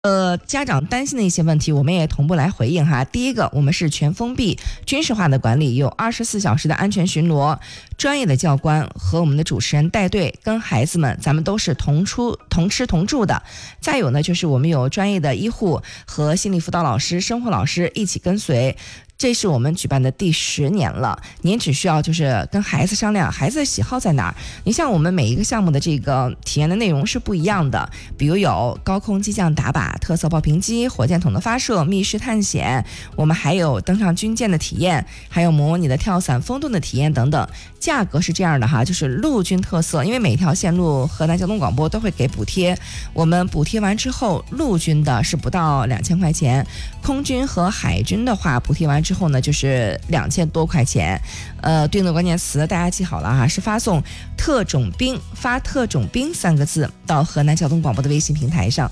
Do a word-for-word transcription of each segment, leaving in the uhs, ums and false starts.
呃，家长担心的一些问题，我们也同步来回应哈。第一个，我们是全封闭、军事化的管理，有二十四小时的安全巡逻，专业的教官和我们的主持人带队，跟孩子们咱们都是同出同吃同住的。再有呢，就是我们有专业的医护和心理辅导老师、生活老师一起跟随。这是我们举办的第十年了，您只需要就是跟孩子商量孩子的喜好在哪儿。你像我们每一个项目的这个体验的内容是不一样的，比如有高空机降打靶、特色爆屏机、火箭筒的发射、密室探险，我们还有登上军舰的体验，还有模拟的跳伞风洞的体验等等。价格是这样的哈，就是陆军特色，因为每条线路河南交通广播都会给补贴，我们补贴完之后，陆军的是不到两千块钱，空军和海军的话补贴完之后呢，就是两千多块钱。呃，对应的关键词大家记好了哈，是发送特种兵，发特种兵三个字到河南交通广播的微信平台上。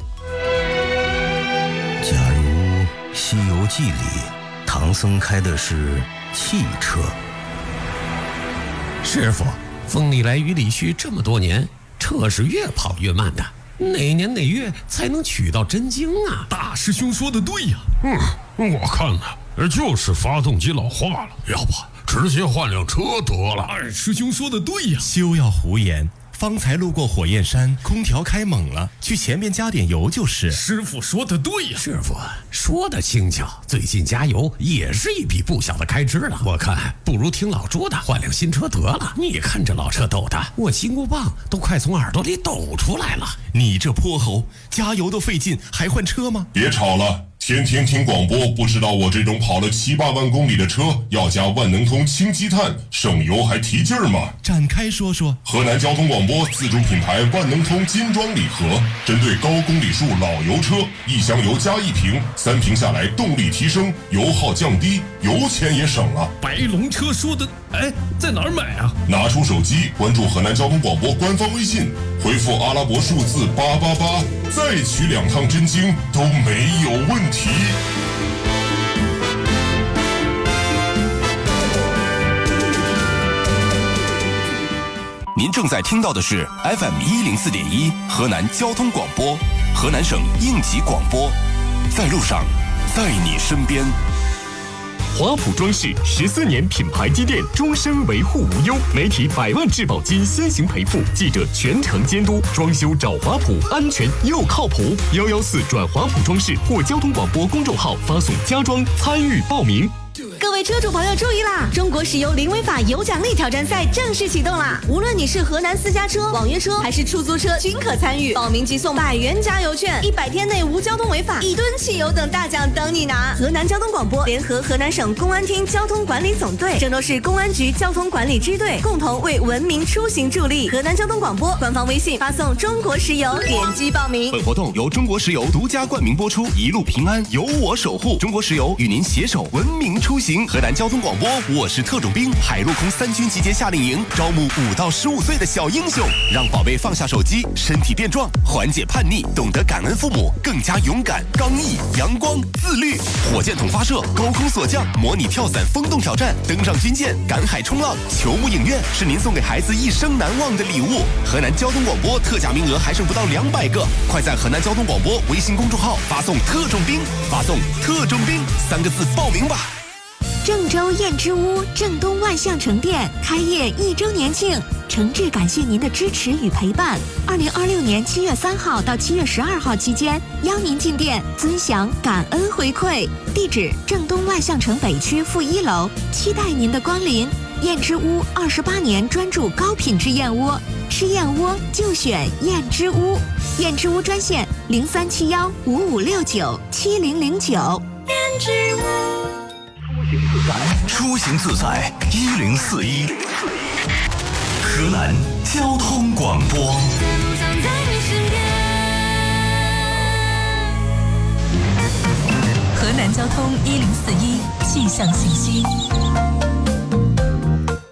假如《西游记》里唐僧开的是汽车， 师傅，风里来雨里去这么多年，车是越跑越慢的，哪年哪月才能取到真经啊？ 大师兄说的对呀。 嗯，我看呢，就是发动机老化了，要不直接换辆车得了。 二师兄说的对呀。 休要胡言，方才路过火焰山，空调开猛了，去前面加点油就是。 师傅说的对呀。 师傅说的轻巧，最近加油也是一笔不小的开支了。我看不如听老朱的，换辆新车得了。你看这老车抖的，我金箍棒都快从耳朵里抖出来了。 你这泼猴，加油都费劲，还换车吗？ 别吵了，天天听广播，不知道我这种跑了七八万公里的车要加万能通氢积碳，省油还提劲儿吗？ 展开说说。 河南交通广播自主品牌万能通金装礼盒，针对高公里数老油车，一箱油加一瓶，三瓶下来动力提升，油耗降低，油钱也省了。 白龙车说的，哎，在哪儿买啊？ 拿出手机关注河南交通广播官方微信，回复阿拉伯数字八八八，再取两趟真经都没有问题。 您正在听到的是 F M 一零四点一河南交通广播，河南省应急广播，在路上，在你身边。 华普装饰十四年品牌积淀，终身维护无忧，媒体百万质保金先行赔付，记者全程监督，装修找华普，安全又靠谱。幺幺四转华普装饰或交通广播公众号发送家装参与报名。 各位车主朋友注意啦！中国石油零违法有奖励挑战赛正式启动啦！无论你是河南私家车、网约车还是出租车，均可参与。报名即送百元加油券，一百天内无交通违法，一吨汽油等大奖等你拿。河南交通广播联合河南省公安厅交通管理总队、郑州市公安局交通管理支队共同为文明出行助力。河南交通广播官方微信发送中国石油，点击报名。 本活动由中国石油独家冠名播出，一路平安由我守护。中国石油与您携手文明出行。河南交通广播，我是特种兵，海陆空三军集结夏令营，招募五到十五岁的小英雄，让宝贝放下手机，身体变壮，缓解叛逆，懂得感恩父母，更加勇敢、刚毅、阳光、自律。火箭筒发射，高空锁降，模拟跳伞风洞挑战，登上军舰，赶海冲浪，球幕影院是您送给孩子一生难忘的礼物。河南交通广播特价名额还剩不到两百个，快在河南交通广播微信公众号发送特种兵，发送特种兵三个字报名吧。 郑州燕之屋郑东万象城店开业一周年庆，诚挚感谢您的支持与陪伴。二零二六年七月三号到七月十二号期间，邀您进店尊享感恩回馈。地址：郑东万象城北区负一楼，期待您的光临。燕之屋二十八年专注高品质燕窝，吃燕窝就选燕之屋。燕之屋专线零三七幺五五六九七零零九。燕之屋。 出行自在一零四一，河南交通广播。 河南交通一零四一气象信息。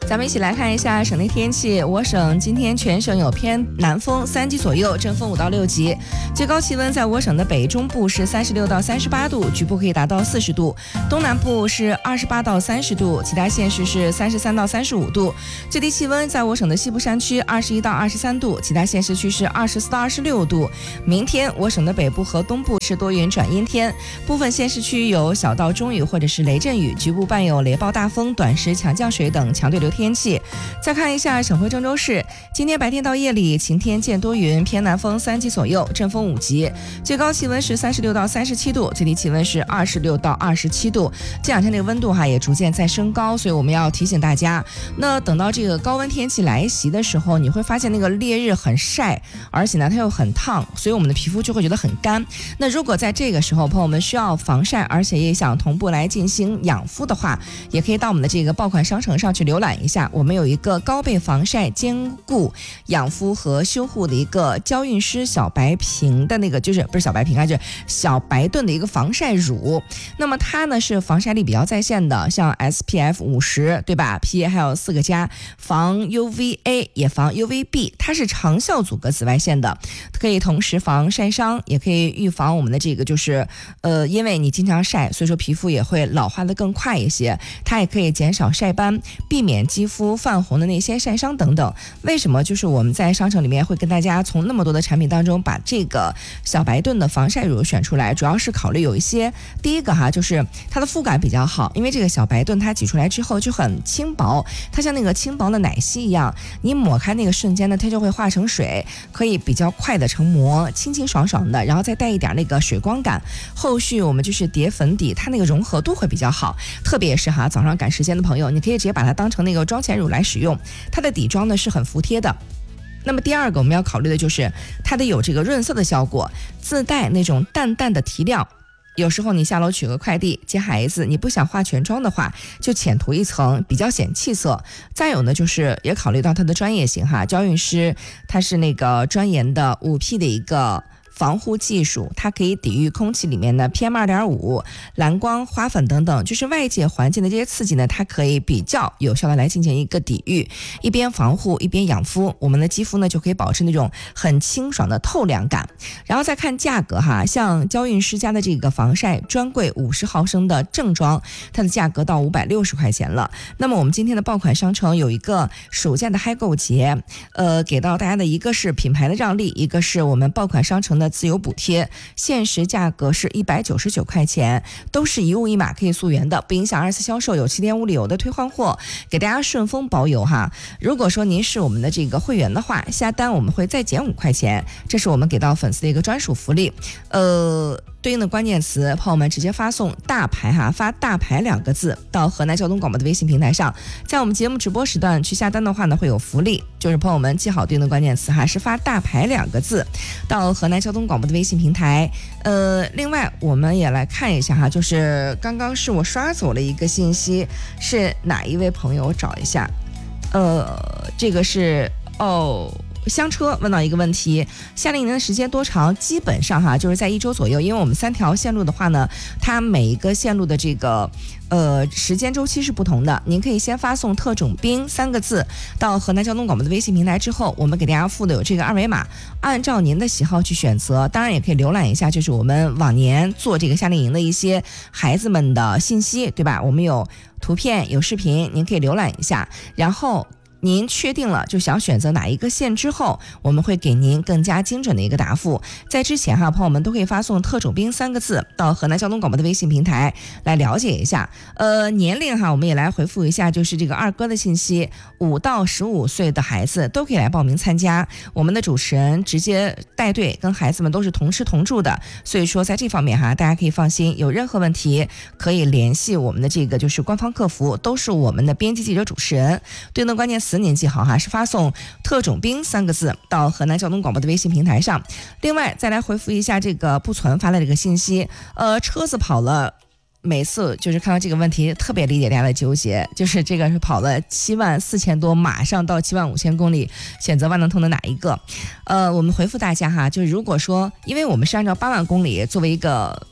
咱们一起来看一下省内天气。我省今天全省有偏南风三级左右，阵风五到六级。最高气温在我省的北中部是三十六到三十八度，局部可以达到四十度；东南部是二十八到三十度，其他县市是三十三到三十五度。最低气温在我省的西部山区二十一到二十三度，其他县市区是二十四到二十六度。明天我省的北部和东部是多云转阴天，部分县市区有小到中雨或者是雷阵雨，局部伴有雷暴大风、短时强降水等强对流天气。再看一下省会郑州市，今天白天到夜里晴天见多云，偏南风三级左右，阵风五级，最高气温是三十六到三十七度，最低气温是二十六到二十七度。这两天这个温度哈也逐渐在升高，所以我们要提醒大家，那等到这个高温天气来袭的时候，你会发现那个烈日很晒，而且呢它又很烫，所以我们的皮肤就会觉得很干。那如果在这个时候朋友们需要防晒，而且也想同步来进行养肤的话，也可以到我们的这个爆款商城上去浏览一下，我们有一个高倍防晒兼顾养肤和修护的一个娇韵诗小白瓶的那个，就是不是小白瓶啊，就是小白盾的一个防晒乳。那么它呢是防晒力比较在线的，像 S P F 五十 对吧， P A 还有四个加，防 U V A 也防 U V B， 它是长效阻隔紫外线的，可以同时防晒伤，也可以预防我们的这个就是呃，因为你经常晒，所以说皮肤也会老化的更快一些。它也可以减少晒斑，避免肌肤泛红的那些晒伤等等。为什么就是我们在商城里面会跟大家从那么多的产品当中把这个小白盾的防晒乳选出来，主要是考虑有一些，第一个哈就是它的肤感比较好，因为这个小白盾它挤出来之后就很轻薄，它像那个轻薄的奶昔一样，你抹开那个瞬间呢它就会化成水，可以比较快的成膜，清清爽爽的，然后再带一点那个水光感。后续我们就是叠粉底，它那个融合度会比较好，特别是哈早上赶时间的朋友，你可以直接把它当成那个妆前乳来使用，它的底妆呢是很服帖的。那么第二个我们要考虑的就是它得有这个润色的效果，自带那种淡淡的提亮。有时候你下楼取个快递接孩子，你不想化全妆的话，就浅涂一层，比较显气色。再有呢就是也考虑到它的专业性哈，娇韵诗它是那个专研的五 P 的一个防护技术，它可以抵御空气里面的 P M 二点五、蓝光、花粉等等，就是外界环境的这些刺激呢，它可以比较有效的来进行一个抵御，一边防护一边养肤，我们的肌肤呢就可以保持那种很清爽的透亮感。然后再看价格哈，像娇韵诗家的这个防晒专柜五十毫升的正装，它的价格到五百六十块钱了。那么我们今天的爆款商城有一个暑假的嗨购节，呃，给到大家的一个是品牌的让利，一个是我们爆款商城的自由补贴，限时价格是一百九十九块钱，都是一物一码可以溯源的，不影响二次销售，有七天无理由的退换货，给大家顺丰包邮哈。如果说您是我们的这个会员的话，下单我们会再减五块钱，这是我们给到粉丝的一个专属福利。呃对应的关键词，朋友们直接发送大牌哈，发大牌两个字到河南交通广播的微信平台上，在我们节目直播时段去下单的话呢，会有福利，就是朋友们记好对应的关键词哈，是发大牌两个字到河南交通广播的微信平台。呃，另外我们也来看一下哈，就是刚刚是我刷走了一个信息，是哪一位朋友？我找一下，呃，这个是哦。香车问到一个问题，夏令营的时间多长？基本上哈就是在一周左右，因为我们三条线路的话呢，它每一个线路的这个呃时间周期是不同的。您可以先发送特种兵三个字到河南交通广播的微信平台之后，我们给大家附的有这个二维码，按照您的喜好去选择，当然也可以浏览一下就是我们往年做这个夏令营的一些孩子们的信息，对吧？我们有图片有视频，您可以浏览一下，然后您确定了就想选择哪一个线之后，我们会给您更加精准的一个答复。在之前哈，朋友们都可以发送特种兵三个字到河南交通广播的微信平台来了解一下。呃，年龄哈，我们也来回复一下，就是这个二哥的信息，五到十五岁的孩子都可以来报名参加。我们的主持人直接带队，跟孩子们都是同吃同住的，所以说在这方面哈，大家可以放心，有任何问题可以联系我们的这个就是官方客服，都是我们的编辑记者主持人。对应的关键词您记好哈，是发送特种兵三个字到河南交通广播的微信平台上。另外再来回复一下这个不存发的这个信息，呃，车子跑了。每次就是看到这个问题，特别理解大家的纠结，就是这个是跑了七万四千多，马上到七万五千公里，选择万能通的哪一个？呃，我们回复大家哈，就是如果说，因为我们是按照八万公里作为一个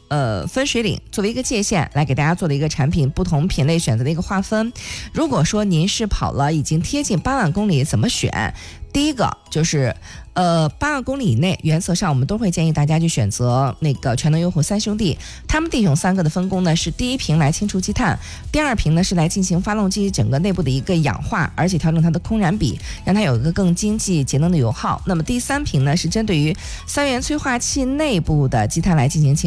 呃分水岭作为一个界限来给大家做的一个产品不同品类选择的一个划分。如果说您是跑了已经贴近八万公里，怎么选？第一个就是呃八万公里以内，原则上我们都会建议大家去选择那个全能优虎三兄弟。他们弟兄三个的分工呢是第一瓶来清除积碳，第二瓶呢是来进行发动机整个内部的一个氧化，而且调整它的空燃比，让它有一个更经济节能的油耗。那么第三瓶呢是针对于三元催化器内部的积碳来进行清